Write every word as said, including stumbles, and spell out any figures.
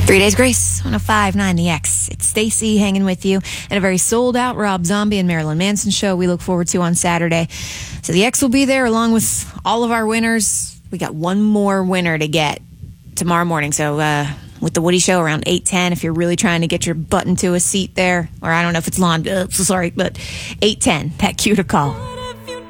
Three Days Grace, one oh five point nine The X. It's Stacy hanging with you and a very sold-out Rob Zombie and Marilyn Manson show we look forward to on Saturday. So the X will be there along with all of our winners. We got one more winner to get tomorrow morning. So uh, with the Woody Show around eight ten, if you're really trying to get your butt into a seat there, or I don't know if it's lawn, uh, so sorry, but eight ten, that cue to call.